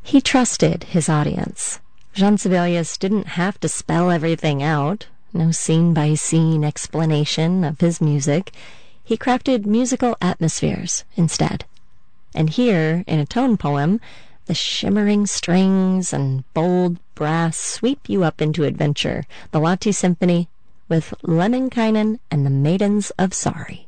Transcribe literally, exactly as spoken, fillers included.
He trusted his audience. Jean Sibelius didn't have to spell everything out, no scene-by-scene explanation of his music. He crafted musical atmospheres instead. And here, in a tone poem, the shimmering strings and bold brass sweep you up into adventure, the Lahti Symphony with Lemminkainen and the Maidens of Sari.